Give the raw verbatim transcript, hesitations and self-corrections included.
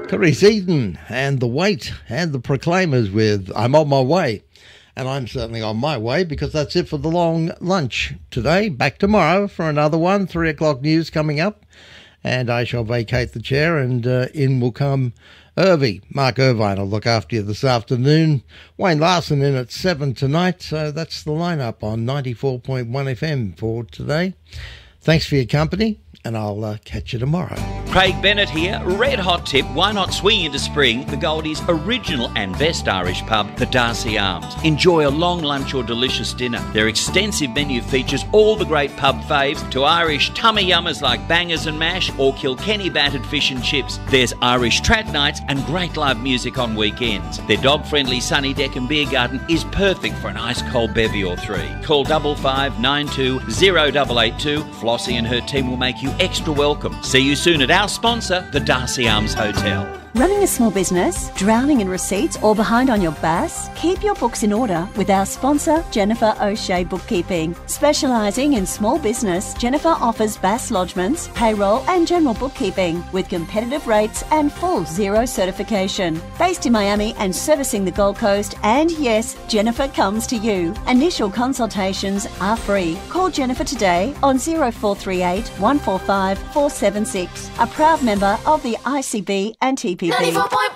Chris Eden and The Weight and The Proclaimers with I'm On My Way. And I'm certainly on my way because that's it for the long lunch today. Back tomorrow for another one. Three o'clock news coming up. And I shall vacate the chair and uh, in will come Irvie. Mark Irvine will look after you this afternoon. Wayne Larson in at seven tonight. So that's the lineup on ninety-four point one F M for today. Thanks for your company. And I'll uh, catch you tomorrow. Craig Bennett here. Red hot tip, why not swing into spring? The Goldies' original and best Irish pub, the Darcy Arms. Enjoy a long lunch or delicious dinner. Their extensive menu features all the great pub faves to Irish tummy yummers like bangers and mash or Kilkenny battered fish and chips. There's Irish trad nights and great live music on weekends. Their dog-friendly sunny deck and beer garden is perfect for an ice cold bevy or three. Call double five nine two zero double eight two. Flossie and her team will make you extra welcome. See you soon at our sponsor, the Darcy Arms Hotel. Running a small business, drowning in receipts or behind on your B A S? Keep your books in order with our sponsor, Jennifer O'Shea Bookkeeping. Specialising in small business, Jennifer offers B A S lodgements, payroll and general bookkeeping with competitive rates and full zero certification. Based in Miami and servicing the Gold Coast, and yes, Jennifer comes to you. Initial consultations are free. Call Jennifer today on zero four three eight, one four five, four seven six. A proud member of the I C B and T P B.